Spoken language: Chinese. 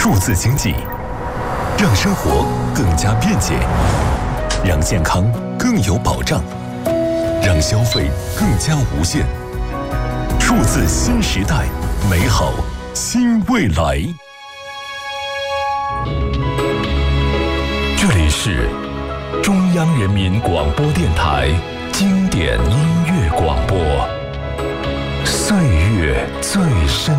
数字经济，让生活更加便捷，让健康更有保障，让消费更加无限。数字新时代，美好新未来。这里是中央人民广播电台经典音乐广播，岁月最深。